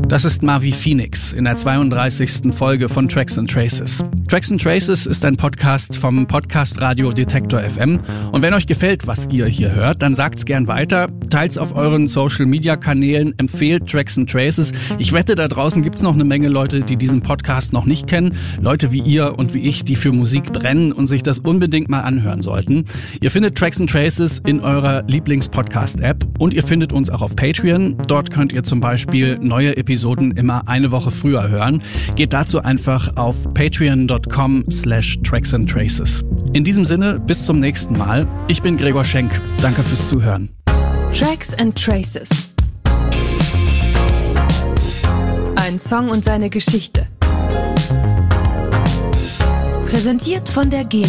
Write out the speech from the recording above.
Das ist Marvi Phoenix in der 32. Folge von Tracks and Traces. Tracks and Traces ist ein Podcast vom Podcast Radio Detektor FM. Und wenn euch gefällt, was ihr hier hört, dann sagt's gern weiter, teilt's auf euren Social-Media-Kanälen, empfehlt Tracks and Traces. Ich wette, da draußen gibt's noch eine Menge Leute, die diesen Podcast noch nicht kennen. Leute wie ihr und wie ich, die für Musik brennen und sich das unbedingt mal anhören sollten. Ihr findet Tracks and Traces in eurer Lieblings-Podcast-App und ihr findet uns auch auf Patreon. Dort könnt ihr zum Beispiel neue Episoden immer eine Woche früher hören. Geht dazu einfach auf patreon.com/tracksandtraces. In diesem Sinne, bis zum nächsten Mal. Ich bin Gregor Schenk. Danke fürs Zuhören. Tracks and Traces. Ein Song und seine Geschichte. Präsentiert von der GEMA.